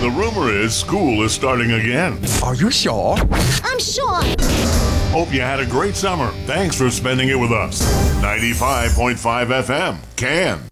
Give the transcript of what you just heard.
the rumor is school is starting again. Are you sure? I'm sure. Hope you had a great summer. Thanks for spending it with us. 95.5 FM, Can.